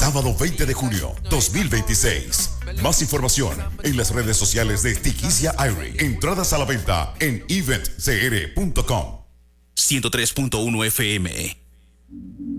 sábado 20 de junio 2026. Más información en las redes sociales de Tiquicia Airy. Entradas a la venta en eventcr.com. 103.1 FM.